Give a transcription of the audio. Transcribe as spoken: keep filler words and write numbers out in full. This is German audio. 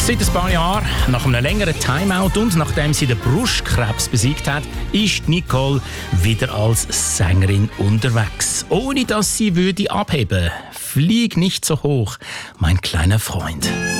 Seit ein paar Jahren, nach einem längeren Timeout und nachdem sie den Brustkrebs besiegt hat, ist Nicole wieder als Sängerin unterwegs. Ohne dass sie würde abheben. Flieg nicht so hoch, mein kleiner Freund.